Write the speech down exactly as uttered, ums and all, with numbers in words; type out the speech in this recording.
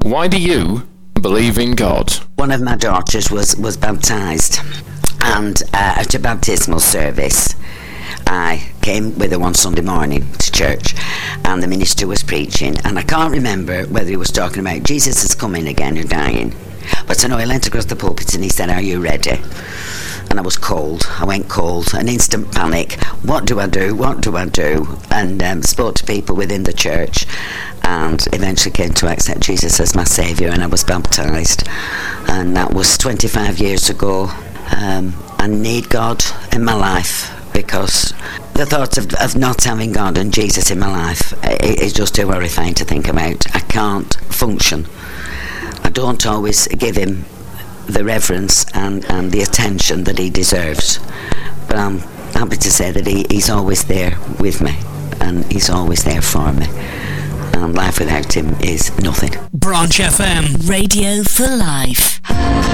Why do you believe in God? One of my daughters was, was baptised, and uh, at a baptismal service I came with her one Sunday morning to church, and the minister was preaching, and I can't remember whether he was talking about Jesus is coming again or dying, but I know he leant across the pulpit and he said, "Are you ready?" And I was cold. I went cold, an instant panic. What do I do? What do I do? And um, spoke to people within the church, and eventually came to accept Jesus as my saviour, and I was baptised. And that was twenty-five years ago. Um, I need God in my life, because the thought of, of not having God and Jesus in my life is just too horrifying to think about. I can't function. I don't always give him the reverence and, and the attention that he deserves, but I'm happy to say that he, he's always there with me, and he's always there for me, and life without him is nothing. Branch F M, Radio for Life.